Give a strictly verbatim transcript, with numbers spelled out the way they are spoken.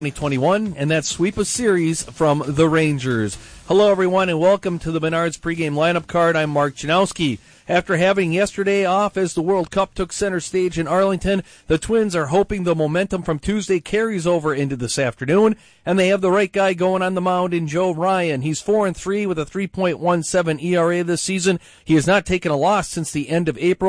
twenty twenty-one, and that sweep a series from the Rangers. Hello, everyone, and welcome to the Menards pregame lineup card. I'm Mark Janowski. After having yesterday off as the World Cup took center stage in Arlington, the Twins are hoping the momentum from Tuesday carries over into this afternoon, and they have the right guy going on the mound in Joe Ryan. He's four and three with a three point one seven E R A this season. He has not taken a loss since the end of April.